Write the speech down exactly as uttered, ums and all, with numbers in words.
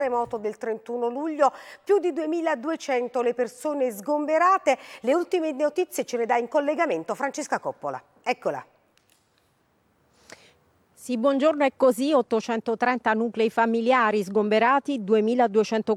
terremoto del trentuno luglio, più di duemiladuecento le persone sgomberate. Le ultime notizie ce le dà in collegamento Francesca Coppola. Eccola. Sì, buongiorno, è così, ottocentotrenta nuclei familiari sgomberati, duemiladuecento